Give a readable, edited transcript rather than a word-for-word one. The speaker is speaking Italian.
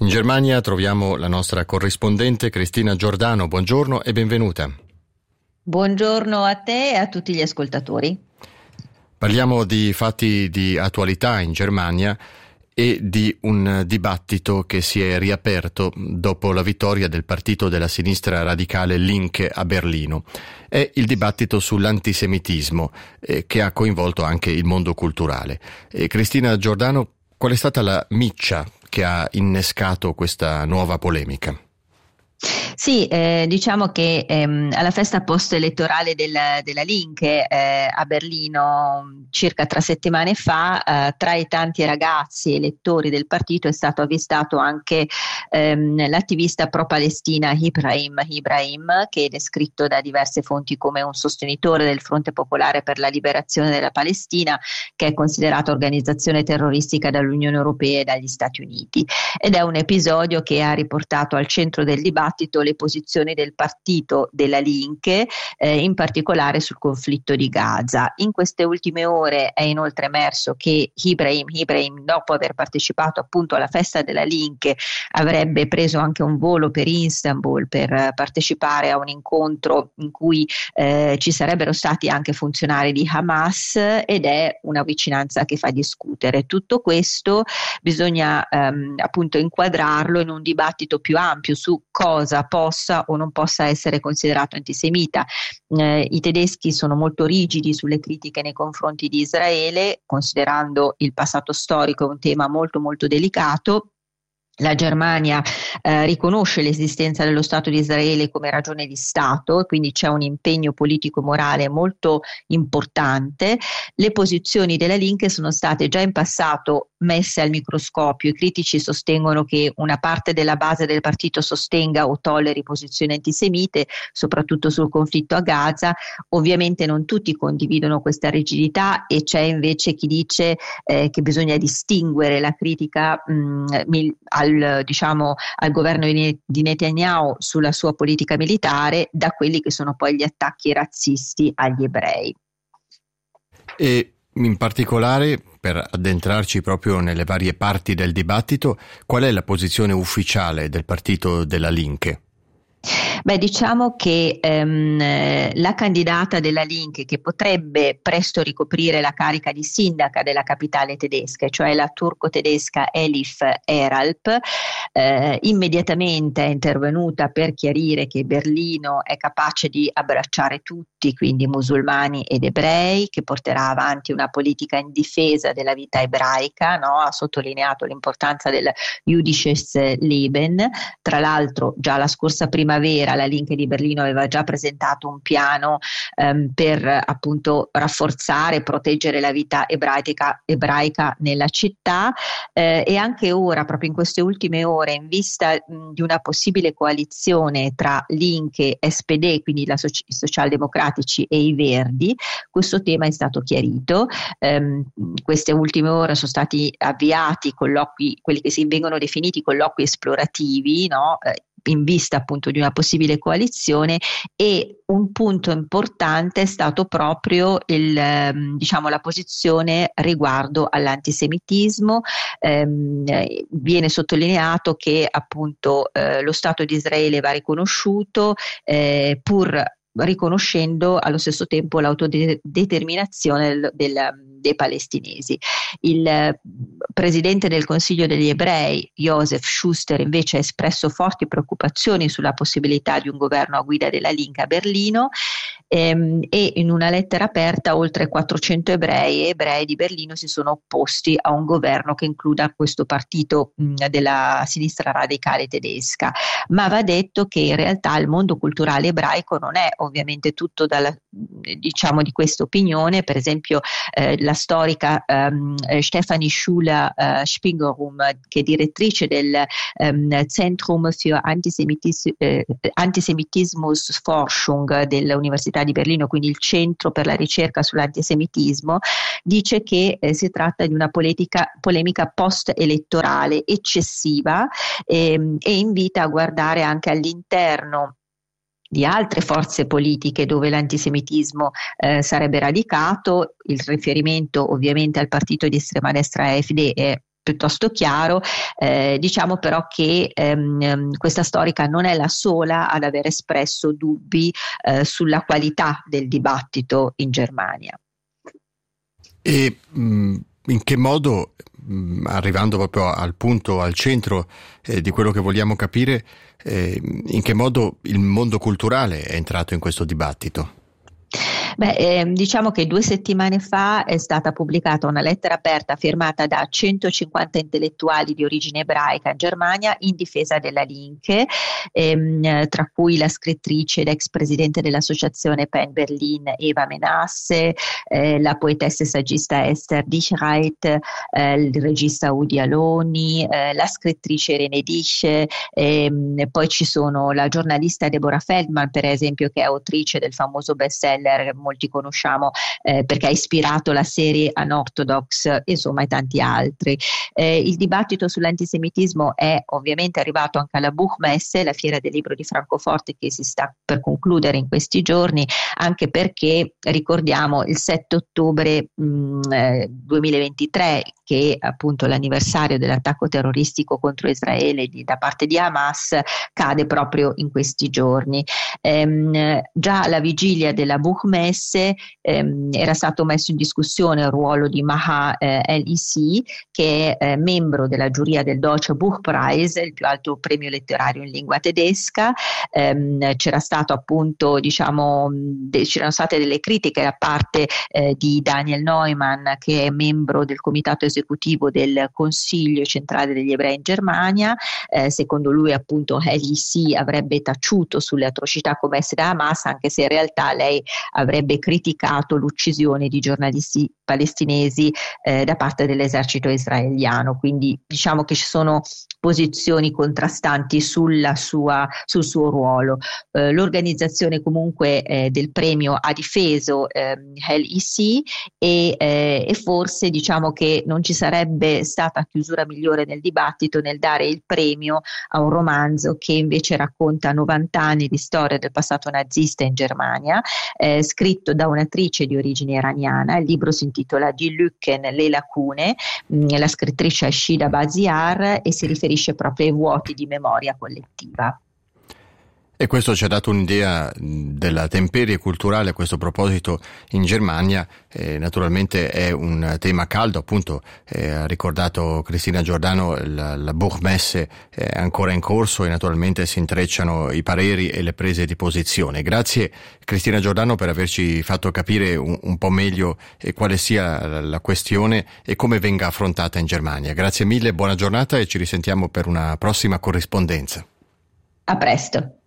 In Germania troviamo la nostra corrispondente Cristina Giordano. Buongiorno e benvenuta. Buongiorno a te e a tutti gli ascoltatori. Parliamo di fatti di attualità in Germania e di un dibattito che si è riaperto dopo la vittoria del partito della sinistra radicale Linke a Berlino. È il dibattito sull'antisemitismo che ha coinvolto anche il mondo culturale. Cristina Giordano, qual è stata la miccia che ha innescato questa nuova polemica? Sì, diciamo che alla festa post-elettorale della Linke a Berlino circa 3 settimane fa, tra i tanti ragazzi elettori del partito è stato avvistato anche l'attivista pro-Palestina Ibrahim, che è descritto da diverse fonti come un sostenitore del Fronte Popolare per la Liberazione della Palestina, che è considerata organizzazione terroristica dall'Unione Europea e dagli Stati Uniti. Ed è un episodio che ha riportato al centro del dibattito le posizioni del partito della Linke, in particolare sul conflitto di Gaza. In queste ultime ore è inoltre emerso che Ibrahim, dopo aver partecipato appunto alla festa della Linke, avrebbe preso anche un volo per Istanbul per partecipare a un incontro in cui ci sarebbero stati anche funzionari di Hamas, ed è una vicinanza che fa discutere. Tutto questo bisogna appunto inquadrarlo in un dibattito più ampio su cosa possa o non possa essere considerato antisemita. I tedeschi sono molto rigidi sulle critiche nei confronti di Israele, considerando il passato storico un tema molto molto delicato. La Germania riconosce l'esistenza dello Stato di Israele come ragione di Stato, e quindi c'è un impegno politico-morale molto importante. Le posizioni della Linke sono state già in passato messe al microscopio. I critici sostengono che una parte della base del partito sostenga o tolleri posizioni antisemite, soprattutto sul conflitto a Gaza. Ovviamente non tutti condividono questa rigidità, e c'è invece chi dice che bisogna distinguere la critica al governo di Netanyahu sulla sua politica militare da quelli che sono poi gli attacchi razzisti agli ebrei. E in particolare, per addentrarci proprio nelle varie parti del dibattito, qual è la posizione ufficiale del partito della Linke? Beh, diciamo che la candidata della Linke, che potrebbe presto ricoprire la carica di sindaca della capitale tedesca, cioè la turco-tedesca Elif Eralp, immediatamente è intervenuta per chiarire che Berlino è capace di abbracciare tutti, quindi musulmani ed ebrei, che porterà avanti una politica in difesa della vita ebraica, no? Ha sottolineato l'importanza del Jüdisches Leben. Tra l'altro già la scorsa primavera la Linke di Berlino aveva già presentato un piano per appunto rafforzare e proteggere la vita ebraica nella città, e anche ora, proprio in queste ultime ore, in vista di una possibile coalizione tra Linke, SPD, quindi i socialdemocratici, e i Verdi, questo tema è stato chiarito. Queste ultime ore sono stati avviati colloqui, quelli che vengono definiti colloqui esplorativi, no? In vista appunto di una possibile coalizione, e un punto importante è stato proprio la posizione riguardo all'antisemitismo. Viene sottolineato che appunto lo Stato di Israele va riconosciuto, pur riconoscendo allo stesso tempo l'autodeterminazione dei palestinesi. Il presidente del Consiglio degli Ebrei, Joseph Schuster, invece ha espresso forti preoccupazioni sulla possibilità di un governo a guida della Linke a Berlino, e in una lettera aperta oltre 400 ebrei e ebrei di Berlino si sono opposti a un governo che includa questo partito della sinistra radicale tedesca. Ma va detto che in realtà il mondo culturale ebraico non è ovviamente tutto di questa opinione. Per esempio la storica Stefanie Schuler-Spiegelrum, che è direttrice del Zentrum für Antisemitismusforschung dell'Università di Berlino, quindi il centro per la ricerca sull'antisemitismo, dice che si tratta di una polemica post-elettorale eccessiva, e invita a guardare anche all'interno di altre forze politiche dove l'antisemitismo sarebbe radicato. Il riferimento ovviamente al partito di estrema destra AfD è piuttosto chiaro. Diciamo però che questa storica non è la sola ad aver espresso dubbi sulla qualità del dibattito in Germania. E in che modo, arrivando proprio al punto, al centro di quello che vogliamo capire, in che modo il mondo culturale è entrato in questo dibattito? Diciamo che 2 settimane fa è stata pubblicata una lettera aperta firmata da 150 intellettuali di origine ebraica in Germania in difesa della Linke, tra cui la scrittrice ed ex presidente dell'associazione PEN Berlin Eva Menasse, la poetessa e saggista Esther Dichereit, il regista Udi Aloni, la scrittrice Irene Dische, poi ci sono la giornalista Deborah Feldman, per esempio, che è autrice del famoso bestseller molti conosciamo perché ha ispirato la serie Unorthodox, insomma, e tanti altri. Il dibattito sull'antisemitismo è ovviamente arrivato anche alla Buchmesse, la fiera del libro di Francoforte che si sta per concludere in questi giorni, anche perché ricordiamo il 7 ottobre 2023, che è appunto l'anniversario dell'attacco terroristico contro Israele da parte di Hamas, cade proprio in questi giorni. Già alla vigilia della Buchmesse era stato messo in discussione il ruolo di Maha El-Issi, che è membro della giuria del Deutsche Buchpreis, il più alto premio letterario in lingua tedesca. C'era stato appunto, c'erano state delle critiche da parte di Daniel Neumann, che è membro del comitato esecutivo del Consiglio centrale degli ebrei in Germania. Secondo lui appunto El-Issi avrebbe taciuto sulle atrocità commesse da Hamas, anche se in realtà lei avrebbe criticato l'uccisione di giornalisti palestinesi da parte dell'esercito israeliano. Quindi diciamo che ci sono posizioni contrastanti sul suo ruolo. L'organizzazione comunque del premio ha difeso El-Issi e forse diciamo che non ci sarebbe stata chiusura migliore nel dibattito nel dare il premio a un romanzo che invece racconta 90 anni di storia del passato nazista in Germania, scritto da un'attrice di origine iraniana. Il libro si intitola Die Lücken, le lacune, la scrittrice è Shida Baziar e si riferisce proprio ai vuoti di memoria collettiva. E questo ci ha dato un'idea della temperie culturale a questo proposito in Germania. Naturalmente è un tema caldo, appunto ha ricordato Cristina Giordano, la Buchmesse è ancora in corso e naturalmente si intrecciano i pareri e le prese di posizione. Grazie Cristina Giordano per averci fatto capire un po' meglio quale sia la questione e come venga affrontata in Germania. Grazie mille, buona giornata e ci risentiamo per una prossima corrispondenza. A presto.